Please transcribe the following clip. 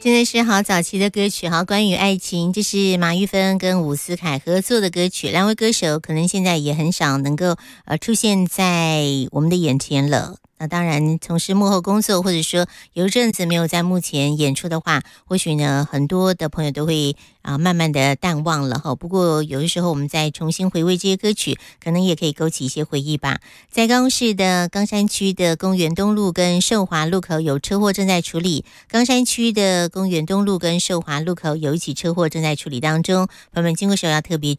真的是好早期的歌曲，好关于爱情，这是马玉芬跟伍思凯合作的歌曲，两位歌手可能现在也很少能够出现在我们的眼前了。那当然从事幕后工作，或者说有一阵子没有在幕前演出的话，或许呢很多的朋友都会慢慢的淡忘了哈。不过有的时候我们再重新回味这些歌曲，可能也可以勾起一些回忆吧。在高雄市的冈山区的公园东路跟寿华路口有车祸正在处理，冈山区的公园东路跟寿华路口有一起车祸正在处理当中，朋友们经过时候要特别